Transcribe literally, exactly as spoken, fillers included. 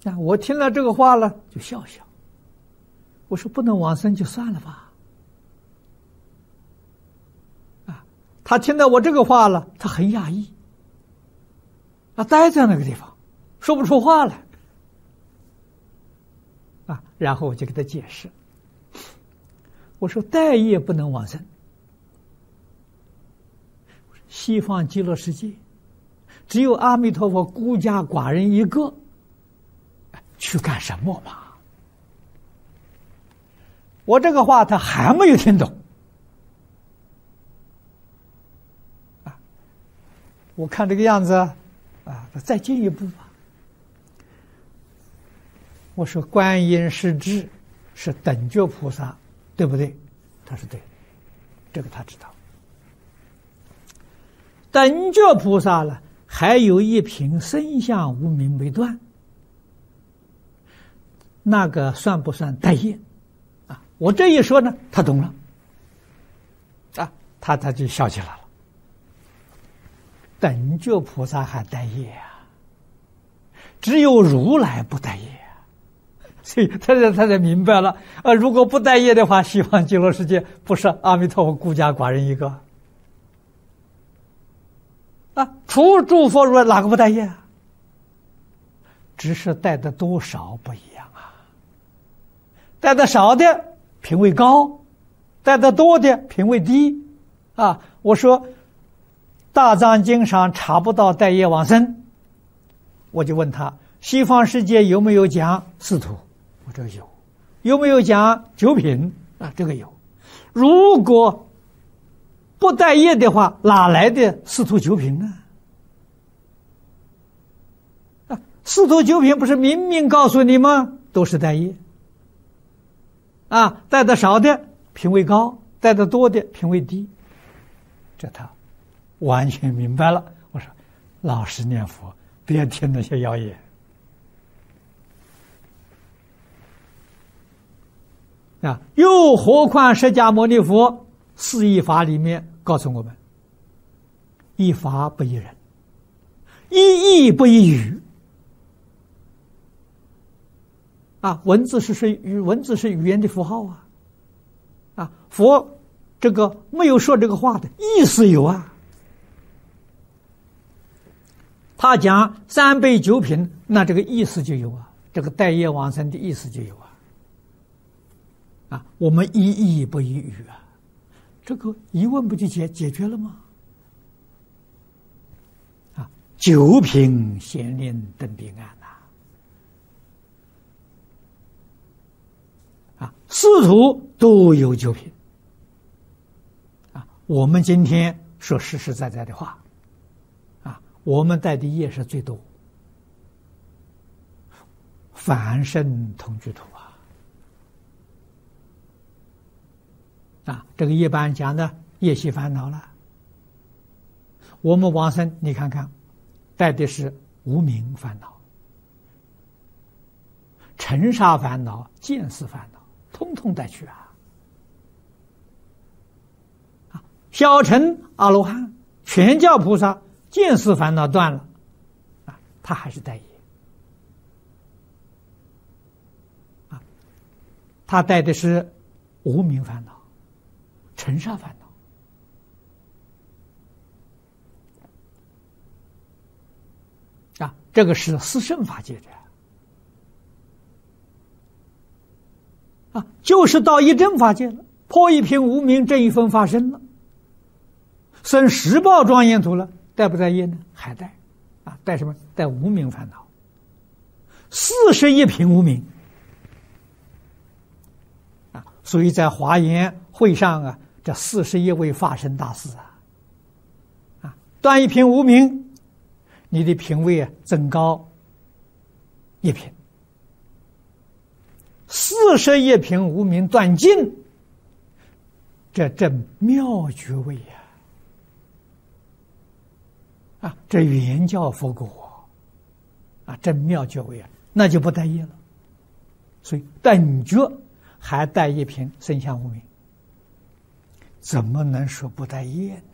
啊，我听了这个话了，就笑笑。我说不能往生就算了吧。啊，他听到我这个话了，他很压抑，啊，呆在那个地方，说不出话来。啊，然后我就给他解释，我说待业不能往生，西方极乐世界只有阿弥陀佛孤家寡人一个，去干什么嘛？我这个话他还没有听懂啊！我看这个样子啊，再进一步吧。我说观音是智，是等觉菩萨，对不对？他说对，这个他知道。等觉菩萨了，还有一品身相无明未断，那个算不算待业？啊，我这一说呢，他懂了，啊，他他就笑起来了。等觉菩萨还待业啊，只有如来不待业。所以他才他才明白了，呃，如果不待业的话，西方极乐世界不是阿弥陀佛孤家寡人一个啊？除诸佛如来哪个不待业啊？只是带的多少不一样啊。带的少的品位高，带的多的品位低啊。我说大藏经上查不到待业往生，我就问他西方世界有没有讲四土？我这个有。有没有讲九品啊？这个有。如果不待业的话，哪来的四土九品呢？啊，四土九品不是明明告诉你吗？都是待业啊，带的少的品位高，带的多的品位低。这他完全明白了。我说老实念佛，别听那些谣言啊！又何况释迦牟尼佛四依法里面告诉我们：依法不依人，依义不依语。啊，文字是是语，文字是语言的符号啊！啊，佛这个没有说这个话的意思有啊。他讲三杯九品，那这个意思就有啊，这个待业往生的意思就有啊。啊，我们依义不依语啊，这个疑问不就解解决了吗？啊，九品显灵登彼岸呐！啊，四土都有九品。啊，我们今天说实实在在的话，啊，我们带的业是最多，凡圣同居土啊。啊，这个一般讲的业习烦恼了。我们往生，你看看，带的是无明烦恼、尘沙烦恼、见思烦恼，通通带去啊！啊，小乘阿罗汉、全教菩萨，见思烦恼断了，啊，他还是带业。啊，他带的是无明烦恼。尘沙烦恼啊，这个是四圣法界的啊，就是到一真法界了，破一品无明，正一分发生了，生十报庄严土了，带不带业呢？还带啊，带什么？带无明烦恼，四十一品无明啊，所以在华严会上啊。这四十一位法身大士啊，啊，断一品无明，你的品位啊增高一品；四十一品无明断尽，这正妙觉位呀！啊，这原教佛果啊，正妙觉位啊，那就不带业了。所以等觉还带一品身相无明。怎么能说不带业呢？